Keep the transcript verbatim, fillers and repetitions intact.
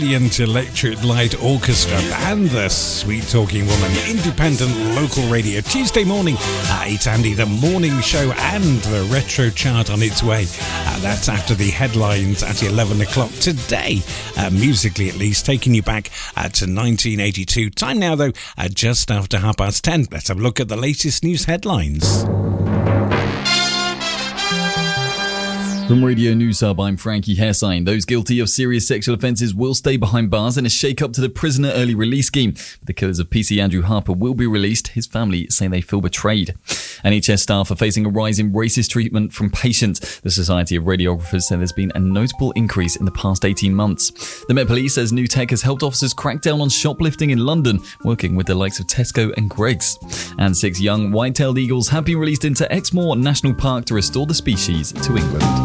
brilliant Electric Light Orchestra and the Sweet Talking Woman, independent local radio. Tuesday morning, uh, it's Andy, the morning show and the retro chart on its way. Uh, that's after the headlines at eleven o'clock today, uh, musically at least, taking you back uh, to nineteen eighty-two. Time now, though, uh, just after half past ten. Let's have a look at the latest news headlines. From Radio News Hub, I'm Frankie Hairsign. Those guilty of serious sexual offences will stay behind bars in a shake-up to the prisoner early release scheme. The killers of P C Andrew Harper will be released. His family say they feel betrayed. N H S staff are facing a rise in racist treatment from patients. The Society of Radiographers say there's been a notable increase in the past eighteen months. The Met Police says new tech has helped officers crack down on shoplifting in London, working with the likes of Tesco and Greggs. And six young white-tailed eagles have been released into Exmoor National Park to restore the species to England.